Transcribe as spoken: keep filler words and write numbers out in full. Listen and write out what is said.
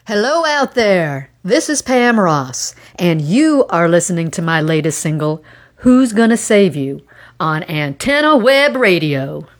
Hello out there. This is Pam Ross, and you are listening to my latest single, Who's Gonna Save You, on Antenna Web Radio.